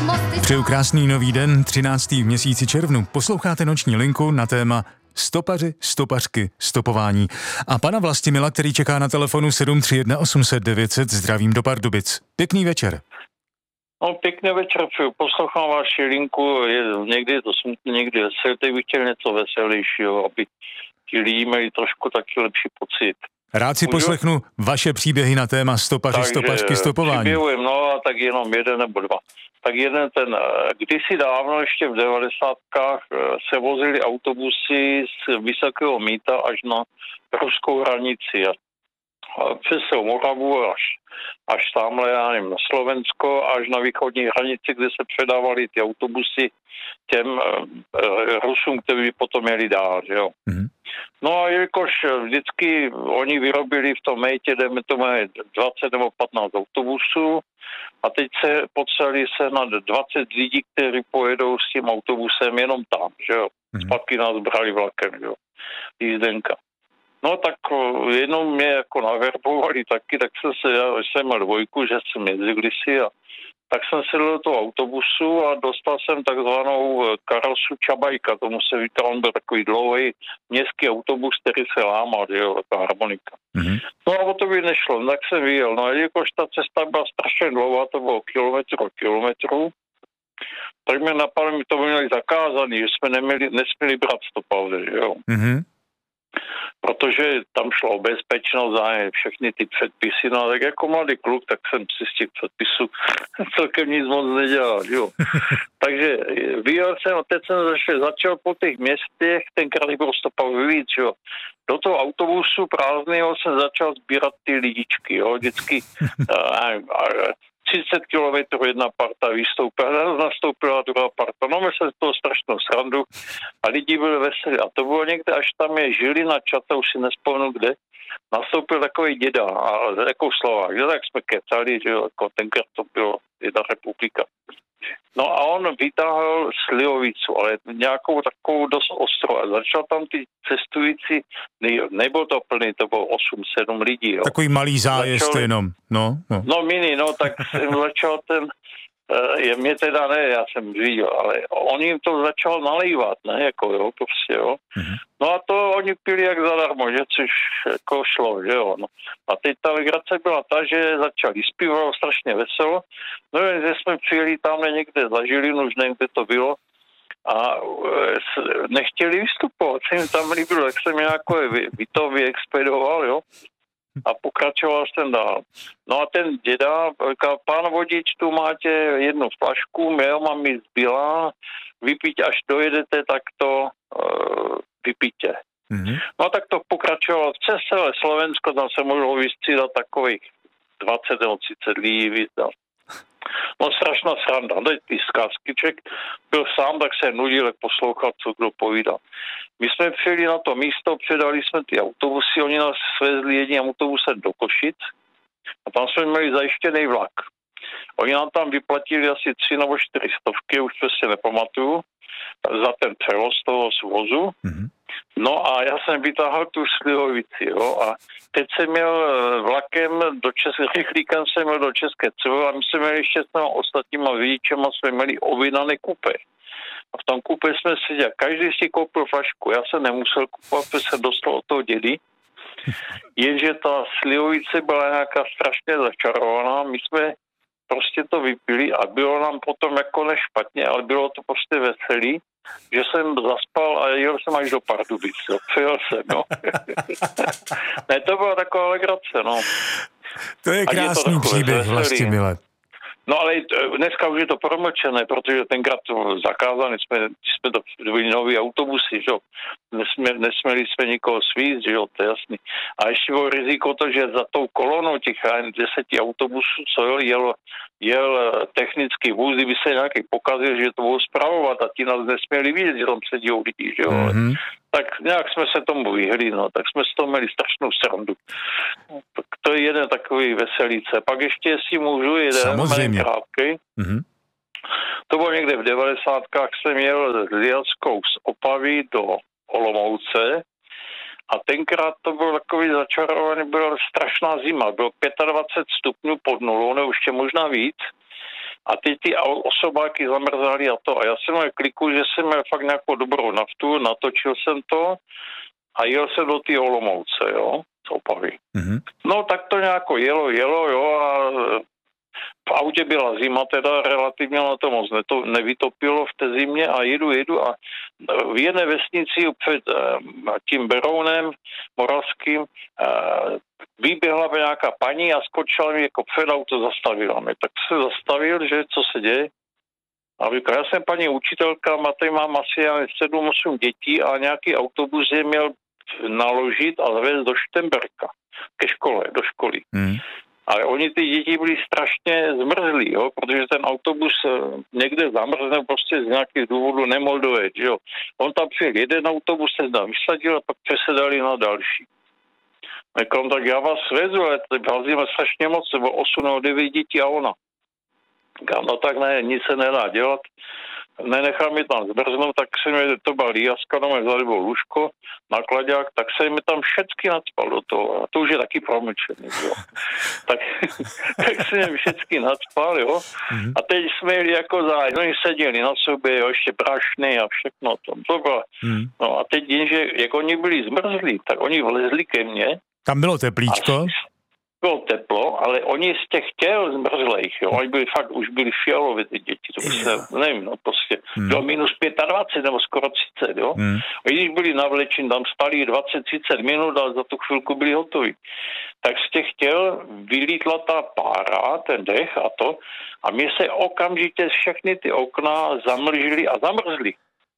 Přeju krásný nový den, 13. v měsíci červnu. Posloucháte Noční linku na téma stopaři, stopařky, stopování. A pana Vlastimila, který čeká na telefonu 731 800 900, zdravím do Pardubic. Pěkný večer. No, pěkný večer, poslouchám vaši linku, někdy je to smutné, někdy veselé, teď bych chtěl něco veselějšího, aby ti lidi měli trošku taky lepší pocit. Rád si poslechnu vaše příběhy na téma stopaři, stopařky, stopování. Příběhujem, no a tak jenom jeden nebo dva. Tak jeden kdysi dávno, ještě v 90kách, se vozily autobusy z Vysokého Mýta až na ruskou hranici. Přes Moravu až tamhle, já nevím, na Slovensko, až na východní hranici, kde se předávaly ty autobusy těm Rusům, kteří potom měli dál, že jo. Mm-hmm. No a jelikož vždycky oni vyrobili v tom Mejtě, jdeme tomu 20 nebo 15 autobusů a teď se potřebovali sehnat 20 lidí, kteří pojedou s tím autobusem jenom tam, že jo. Zpátky nás brali vlakem, že jo. Jízdenka. No tak jednou mě jako naverbovali taky, tak jsem měl dvojku, že jsem jezdil si a tak jsem sedl do toho autobusu a dostal jsem takzvanou karosu Čabajka, tomu se říká, on byl takový dlouhý městský autobus, který se lámal, jo, taková harmonika. Mm-hmm. No a o to by nešlo, tak jsem vyjel. No a jakož ta cesta byla strašně dlouhá, to bylo kilometru, tak mě napadlo, mi to měli zakázaný, že jsme nesměli brát stopavzy, jo. Mm-hmm. Protože tam šlo o bezpečnost a všechny ty předpisy, no tak jako mladý kluk, tak jsem si z těch předpisů celkem nic moc nedělal, jo. Takže vyjel jsem a teď jsem začal po těch městech, tenkrát bylo stopavy víc, jo. Do toho autobusu prázdného jsem začal sbírat ty lidičky, jo, vždycky 30 kilometrů jedna parta vystoupila, nastoupila druhá parta. No, my se z toho strašnou srandu a lidi byli veselí. A to bylo někde, až tam je Žilina Čata, už si nespomenu kde, nastoupil takový děda, a jako Slovák, že tak jsme kecali, že jako tenkrát to bylo jedna republika. No a on vytáhl slivovicu, ale nějakou takovou dost ostrou a začal tam ty cestující, nebylo to plný, to bylo 8-7 lidí. Jo. Takový malý zájezd jenom, no. No mini, no, tak jsem začal mě teda ne, já jsem viděl, ale on jim to začal nalývat, ne, jako jo, prostě, jo. Mm-hmm. No a to oni pili jak zadarmo, že což jako šlo, že jo, no. A teď ta legrace byla ta, že začali zpívat strašně veselo, no že jsme přijeli tamhle někde za Žilinu, už nevím, kde to bylo, a nechtěli vystupovat, se jim tam líbilo, jak jsem jako to vyexpedoval, jo. A pokračoval jsem dál. No a ten děda říkal, pán vodič, tu máte jednu flašku, mám mi zbylá, vypít, až dojedete, tak to vypíte. Mm-hmm. No a tak to pokračovalo přes celé Slovensko, tam se mohlo vystřídat takových 20 nebo 30 lidí. No strašná sranda, ty zkazkyček byl sám, tak se nudil, poslouchal, co kdo povídal. My jsme přijeli na to místo, předali jsme ty autobusy, oni nás svezli jedním autobusem do Košic a tam jsme měli zajištěný vlak. Oni nám tam vyplatili asi 3 nebo 4 stovky, už přesně nepamatuju, za ten převoz toho svozu. Mm-hmm. No a já jsem vytáhl tu slivovici, jo, a teď jsem měl vlakem rychlíkem jsem měl do České Třebové a my jsme měli ještě s těma ostatníma řidičema, jsme měli objednané kupé. A v tom kupé jsme seděli, každý si koupil flašku, já jsem nemusel kupovat, protože jsem dostal od toho dědy, jenže ta slivovice byla nějaká strašně začarovaná, my jsme prostě to vypili a bylo nám potom jako nešpatně, ale bylo to prostě veselý, že jsem zaspal a jel jsem až do Pardubic, jo. Přijel jsem, no. Ne, to byla taková legrace, no. To je krásný příběh, Vlastimile. No ale dneska už je to promlčené, protože tenkrát to zakázané, jsme to byli nový autobusy, že jo. Nesměli jsme nikoho svízt, že jo, to je jasný. A ještě bylo riziko to, že za tou kolonou těch 10 autobusů, co jel technický vůz, kdyby se nějaký pokazil, že to budou spravovat a ti nás nesměli vidět, že tam sedí lidi, že jo. Mm-hmm. Tak nějak jsme se tomu vyhli, no, tak jsme s toho měli strašnou srandu. Tak to je jeden takový veselíce. Pak ještě, jestli můžu, jeden krátký. Mm-hmm. To bylo někde v 90kách, jsem jel s Lielskou z Opavy do Olomouce a tenkrát to byl takový začarovaný, byla strašná zima, bylo 25 stupňů pod nulou, nebo ještě možná víc. A teď ty osobáky zamrzali a to. A já jsem kliku, že jsem měl fakt nějakou dobrou naftu, natočil jsem to a jel jsem do té Olomouce, jo, z Opavy. Mm-hmm. No tak to nějako jelo, jo, a v autě byla zima, teda relativně na to moc nevytopilo v té zimě a jedu a v jedné vesnici před tím Berounem moravským vyběhla nějaká paní a skočila mi jako před auto, zastavila mě. Tak se zastavil, že co se děje. A říkal, já jsem paní učitelka, tady mám asi 7-8 dětí a nějaký autobus je měl naložit a zavést do Štemberka, ke škole, do školy. Ale oni ty děti byli strašně zmrzlí, jo, protože ten autobus někde zamrzne, prostě z nějakých důvodů nemohl dojet, jo. On tam přijel jeden autobus, se tam vysadil a pak přesedali na další. Říkám, tak já vás vezu, ale vázíme strašně moc, nebo 8 nebo 9 dětí a ona. Říkám, no tak ne, nic se nedá dělat. Nenechal mi tam zmrznout, tak se mi to byla líjaska, no mě vzali lůžko, nakladák, tak se mi tam všecky nadspal do toho. A to už je taky promlčený, jo. tak se mi všecky nadspal, jo. A teď jsme jeli jako zájem, oni seděli na sobě, jo, ještě prašný a všechno to bylo. No a teď jenže, jak oni byli zmrzlí, tak oni vlezli ke mně. Tam bylo teplíčko. Bylo teplo, ale oni z těch těl zmrzlejch, jo, oni byli fakt, už byli fialové ty děti, to by se, nevím, no prostě, bylo minus 25 nebo skoro 30, jo. Když byli navlečeni, tam spali 20-30 minut a za tu chvilku byli hotoví. Tak z těch těl vylítla ta pára, ten dech a to, a mě se okamžitě všechny ty okna zamlžily a zamrzly.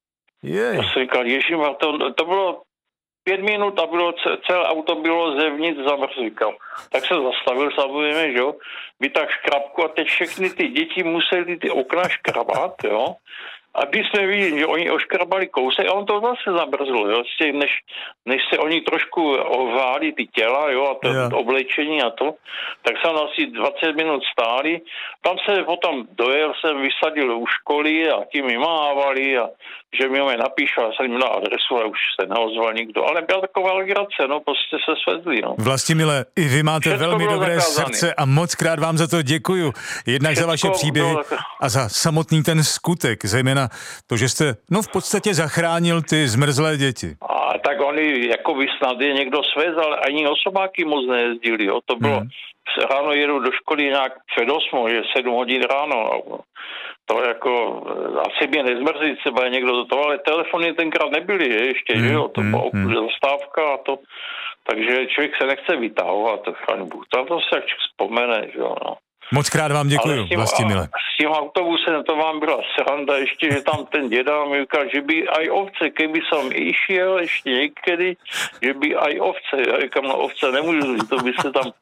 Já jsem říkal, ježišmar, to bylo 5 minut a celé auto bylo zevnitř zamrzlíkal. Tak se zastavil samozřejmě, že jo, vytáhl škrabku a teď všechny ty děti museli ty okna škrabat, jo. A když jsme viděli, že oni oškrabali kousek a on to zase zamrzlo, jo, než se oni trošku ohřáli ty těla, jo, a to oblečení a to, tak jsem asi 20 minut stáli, tam se potom dojel, jsem vysadil u školy a ti mi mávali a že mi napíšu, já jsem jim na adresu a už se neozval nikdo, ale byla taková legrace, no, prostě se svezli, no. Vlastimile, i vy máte všechno velmi dobré srdce a moc krát vám za to děkuju, jednak za vaše příběhy a za samotný ten skutek, zejména to, že jste, no v podstatě zachránil ty zmrzlé děti. A tak oni, jako by snad je někdo svez, ale ani osobáky moc nejezdili, jo, to bylo, ráno jedu do školy nějak před 8, že 7 hodin ráno, no. To jako, asi mě nezmrzí, třeba někdo do toho, ale telefony tenkrát nebyly, ještě, že jo, to byla zastávka a to, takže člověk se nechce vytahovat, to chraň Bůh, to se jak vzpomene, že jo, no. Moc krát vám děkuju, Vlastimile. S tím autobusem to vám byla sranda, ještě, že tam ten děda mi říkal, že by aj ovce, keby som išel ještě někdy, že by aj ovce, já říkám, no ovce nemůžu, to by se tam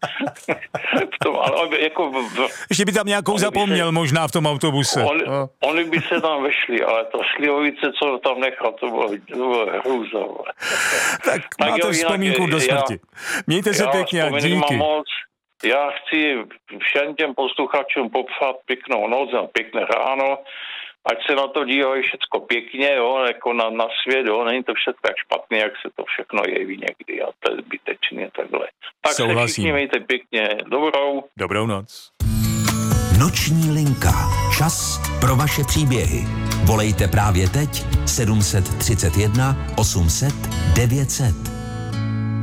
v tom, ale jako... Ještě by tam nějakou zapomněl možná v tom autobuse. Oni by se tam vešli, ale ta slivovice, co tam nechal, to bylo hrůza. Tak máte vzpomínku do smrti. Mějte se pěkně a díky. Já chci všem těm posluchačům popřát pěknou noc a pěkné ráno, ať se na to dívají všecko pěkně, jo, jako na svět, jo, není to všechno tak špatné, jak se to všechno jeví někdy a to je zbytečně takhle. Tak souhlasím. Se všichni mějte pěkně. Dobrou noc. Noční linka. Čas pro vaše příběhy. Volejte právě teď 731 800 900.